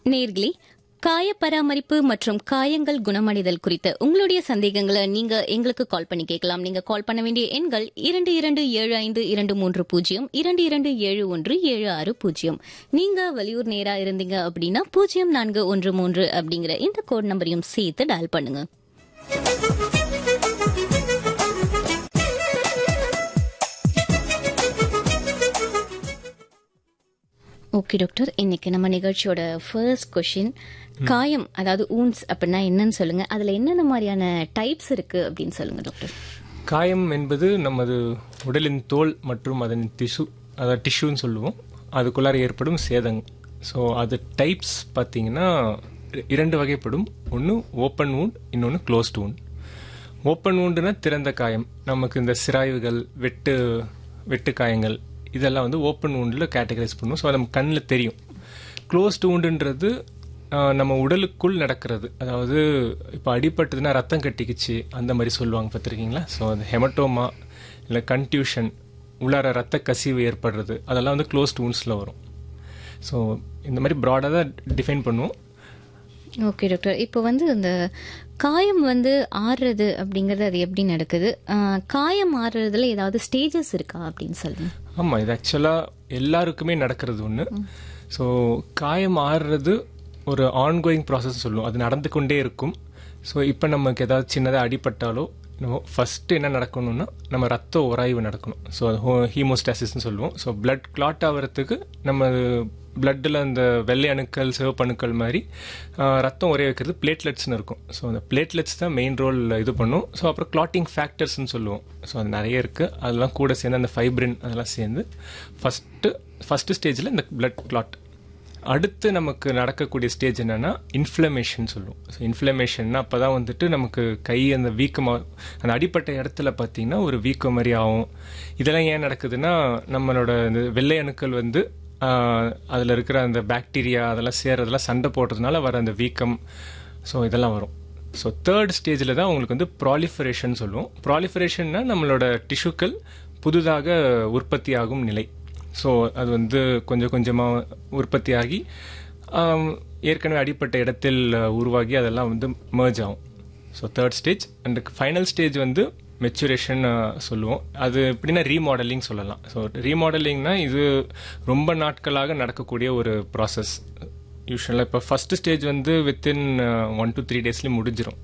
நேர்களே, காய பராமரிப்பு மற்றும் காயங்கள் குணமடைதல் குறித்த உங்களுடைய சந்தேகங்களை நீங்க எங்களுக்கு கால் பண்ணி கேட்கலாம். நீங்க கால் பண்ண வேண்டிய எண்கள் 227523 227176. நீங்க வெளியூர் நேரா இருந்தீங்க அப்படின்னா 0413 அப்படிங்கிற இந்த கோட் நம்பரையும் சேர்த்து டயல் பண்ணுங்க. ஓகே டாக்டர், இன்னைக்கு நம்ம நிகழ்ச்சியோட ஃபர்ஸ்ட் கொஸ்டின், காயம் அதாவது ஊன்ஸ் அப்படின்னா என்னன்னு சொல்லுங்க. அதுல என்னென்ன மாதிரியான டைப்ஸ் இருக்கு அப்படின்னு சொல்லுங்க டாக்டர். காயம் என்பது நமது உடலின் தோல் மற்றும் அதன் அதாவது டிஷ்யூன்னு சொல்லுவோம், அதுக்குள்ளார ஏற்படும் சேதம். ஸோ அது டைப்ஸ் பார்த்தீங்கன்னா 2 வகைப்படும். ஒன்று ஓப்பன் வூண்ட், இன்னொன்று க்ளோஸ்ட் வூண்ட். ஓப்பன் வூண்டுனா திறந்த காயம், நமக்கு இந்த சிராய்வுகள், வெட்டு காயங்கள் இதெல்லாம் வந்து ஓப்பன் வூண்டில் கேட்டகரைஸ் பண்ணுவோம். ஸோ அது நம்ம கண்ணில் தெரியும். க்ளோஸ்ட் வூண்டுன்றது நம்ம உடலுக்குள் நடக்கிறது. அதாவது இப்போ அடிபட்டதுன்னா ரத்தம் கட்டிக்குச்சு அந்த மாதிரி சொல்லுவாங்க, பார்த்துருக்கீங்களா? ஸோ அது ஹெமட்டோமா இல்லை கன்ட்யூஷன், உள்ளார ரத்த கசிவு ஏற்படுறது, அதெல்லாம் வந்து க்ளோஸ்ட் வூண்ட்ஸில் வரும். ஸோ இந்த மாதிரி ப்ராடாக தான் டிஃபைன் பண்ணுவோம். ஓகே டாக்டர், இப்போ வந்து இந்த காயம் வந்து ஆறுறது அப்படிங்கிறது அது எப்படி நடக்குது? காயம் ஆறுறதுல ஏதாவது ஸ்டேஜஸ் இருக்கா அப்படின்னு சொல்லுங்க. ஆமாம், இது ஆக்சுவலாக எல்லாருக்குமே நடக்கிறது ஒன்று. ஸோ காயம் ஆறுறது ஒரு ஆன்கோயிங் ப்ராசஸ் சொல்லுவோம், அது நடந்து கொண்டே இருக்கும். ஸோ இப்போ நமக்கு ஏதாவது சின்னதாக அடிபட்டாலோ ஃபஸ்ட்டு என்ன நடக்கணும்னா நம்ம ரத்த உராய்வு நடக்கணும். ஸோ அது ஹீமோஸ்டாசிஸ்ன்னு சொல்லுவோம். ஸோ பிளட் கிளாட் ஆகிறதுக்கு நம்ம பிளட்டில் அந்த வெள்ளை அணுக்கள், சிவப்பு அணுக்கள் மாதிரி ரத்தம் உரைய வைக்கிறது பிளேட்லெட்ஸ்னு இருக்கும். ஸோ அந்த பிளேட்லெட்ஸ் தான் மெயின் ரோல் இது பண்ணும். ஸோ அப்புறம் கிளாட்டிங் ஃபேக்டர்ஸ்ன்னு சொல்லுவோம். ஸோ அது நிறைய இருக்குது. அதெல்லாம் கூட சேர்ந்து அந்த ஃபைப்ரின் அதெல்லாம் சேர்ந்து ஃபஸ்ட்டு ஸ்டேஜில் இந்த பிளட் கிளாட். அடுத்து நமக்கு நடக்கக்கூடிய ஸ்டேஜ் என்னென்னா இன்ஃப்ளமேஷன் சொல்லுவோம். ஸோ இன்ஃப்ளமேஷன்னா அப்போ தான் வந்துட்டு நமக்கு கை அந்த வீக்கமாக, அந்த அடிப்பட்ட இடத்துல பார்த்திங்கன்னா ஒரு வீக்கம் மாதிரி ஆகும். இதெல்லாம் ஏன் நடக்குதுன்னா நம்மளோட இந்த வெள்ளை அணுக்கள் வந்து அதில் இருக்கிற அந்த பாக்டீரியா அதெல்லாம் சேர்றதெல்லாம் சண்டை போடுறதுனால வர அந்த வீக்கம். ஸோ இதெல்லாம் வரும். ஸோ தேர்ட் ஸ்டேஜில் தான் உங்களுக்கு வந்து ப்ராலிஃபரேஷன் சொல்லுவோம். ப்ராலிஃபரேஷன்னா நம்மளோட டிஷ்யூக்கள் புதுதாக உற்பத்தி ஆகும் நிலை. ஸோ அது வந்து கொஞ்சம் கொஞ்சமாக உற்பத்தி ஆகி ஏற்கனவே அடிப்பட்ட இடத்தில் உருவாகி அதெல்லாம் வந்து மர்ஜ் ஆகும். So third stage. And final stage வந்து மெச்சுரேஷன் சொல்லுவோம். அது எப்படின்னா ரீமாடலிங் சொல்லலாம். ஸோ ரீமாடலிங்னா இது ரொம்ப நாட்களாக நடக்கக்கூடிய ஒரு ப்ராசஸ். யூஸ்வலாக இப்போ ஃபஸ்ட்டு ஸ்டேஜ் வந்து வித்தின் 1 to 3 டேஸ்லேயும் முடிஞ்சிடும்.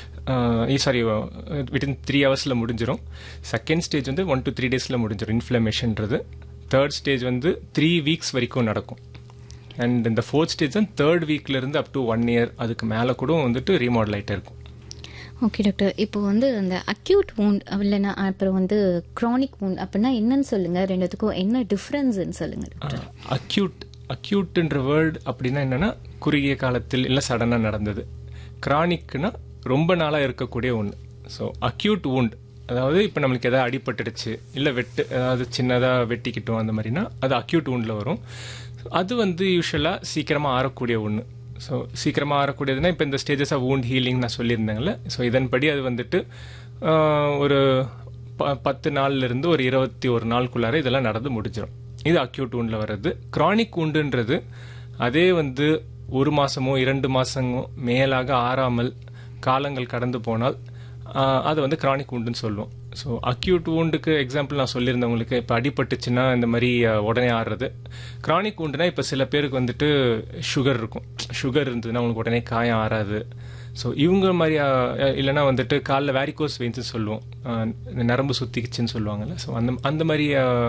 வித்தின் 3 ஹவர்ஸில் முடிஞ்சிடும். செகண்ட் ஸ்டேஜ் வந்து 1 to 3 டேஸில் முடிஞ்சிடும் இன்ஃப்ளமேஷன்றது. தேர்ட் ஸ்டேஜ் வந்து 3 வீக்ஸ் வரைக்கும் நடக்கும். அண்ட் இந்த ஃபோர்த் ஸ்டேஜ் தான் தேர்ட் வீக்லேருந்து அப் டு 1 இயர் அதுக்கு மேலே கூட வந்துட்டு ரீமாடல் ஆகிட்டே இருக்கும். ஓகே டாக்டர், இப்போ வந்து அந்த அக்யூட் வூண்ட் இல்லைன்னா அப்புறம் வந்து க்ரானிக் வூண்ட் அப்படின்னா என்னன்னு சொல்லுங்க. ரெண்டுத்துக்கும் என்ன டிஃப்ரென்ஸ்ன்னு சொல்லுங்க டாக்டர். அக்யூட்ன்ற வேர்டு அப்படின்னா என்னன்னா குறுகிய காலத்தில் இல்லை சடனாக நடந்தது. கிரானிக்னா ரொம்ப நாளாக இருக்கக்கூடிய ஒன்று. ஸோ அக்யூட் வூண்ட் அதாவது இப்போ நம்மளுக்கு எதாவது அடிபட்டுடுச்சு இல்லை ஏதாவது சின்னதாக வெட்டிக்கிட்டோம் அந்த மாதிரினா அது அக்யூட் வூண்டில் வரும். அது வந்து யூஸ்வலாக சீக்கிரமாக ஆறக்கூடிய ஒன்று. ஸோ சீக்கிரமாக ஆறக்கூடியதுன்னா இப்போ இந்த ஸ்டேஜஸ் ஆஃப் வூண்ட் ஹீலிங் நான் சொல்லியிருந்தேங்கல்ல. ஸோ இதன்படி அது வந்துட்டு ஒரு 10 நாள்லேருந்து ஒரு 21 நாளுக்குள்ளார இதெல்லாம் நடந்து முடிஞ்சிடும். இது அக்யூட் வூண்டில் வர்றது. க்ரானிக் வூண்டுன்றது அதே வந்து 1 மாதமோ 2 மாதமோ மேலாக ஆறாமல் காலங்கள் கடந்து போனால் அதை வந்து க்ரானிக் வூண்டுன்னு சொல்லுவோம். ஸோ அக்யூட் வூண்டுக்கு எக்ஸாம்பிள் நான் சொல்லியிருந்தேன் உங்களுக்கு. இப்போ அடிபட்டுச்சுன்னா இந்த மாதிரி உடனே ஆடுறது. க்ரானிக் வூண்டுனா இப்போ சில பேருக்கு வந்துட்டு சுகர் இருக்கும். சுகர் இருந்ததுன்னா அவங்களுக்கு உடனே காயம் ஆறாது. ஸோ இவங்க மாதிரி இல்லைனா வந்துட்டு காலில் வேரிகோஸ் வெயின்ஸ்னு சொல்லுவோம், நரம்பு சுத்திக்கிச்சுன்னு சொல்லுவாங்கல்ல. ஸோ அந்த மாதிரி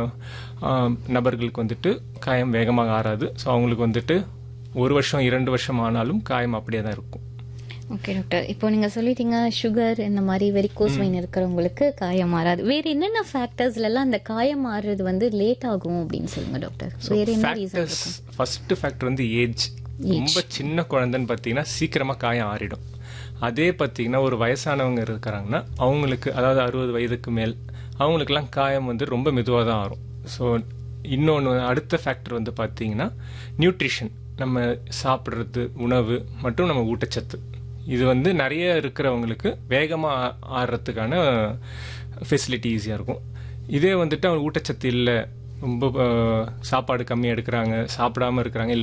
நபர்களுக்கு வந்துட்டு காயம் வேகமாக ஆறாது. ஸோ அவங்களுக்கு வந்துட்டு 1 வருஷம் 2 வருஷம் ஆனாலும் காயம் அப்படியே தான் இருக்கும். ஓகே டாக்டர், இப்போ நீங்க சொல்லிட்டீங்க சுகர் இந்த மாதிரி வெரிகோஸ் வெயின் இருக்கிறவங்களுக்கு காயம் மாறாது. வேற என்னென்ன ஃபேக்டர்ஸ்ல எல்லாம் அந்த காயம் மாறுறது வந்து லேட் ஆகும் அப்படின்னு சொல்லுங்க டாக்டர். வேற என்ன ரீசன் இருக்கும்? ஃபர்ஸ்ட் ஃபேக்டர் வந்து ஏஜ். ரொம்ப சின்ன குழந்தைன்னு பார்த்தீங்கன்னா சீக்கிரமா காயம் ஆறிடும். அதே பார்த்தீங்கன்னா ஒரு வயசானவங்க இருக்கிறாங்கன்னா அவங்களுக்கு, அதாவது 60 வயதுக்கு மேல், அவங்களுக்குலாம் காயம் வந்து ரொம்ப மெதுவாக தான் ஆறும். ஸோ இன்னொன்று அடுத்த ஃபேக்டர் வந்து பார்த்தீங்கன்னா நியூட்ரிஷன், நம்ம சாப்பிட்றது உணவு மற்றும் நம்ம ஊட்டச்சத்து. இது வந்து நிறைய இருக்கிறவங்களுக்கு வேகமாக ஆடுறதுக்கான ஃபெசிலிட்டி ஈஸியாக இருக்கும். இதே வந்துட்டு அவங்க ஊட்டச்சத்து இல்லை, ரொம்ப சாப்பாடு கம்மியாக எடுக்கிறாங்க, சாப்பிடாமல் இருக்கிறாங்க,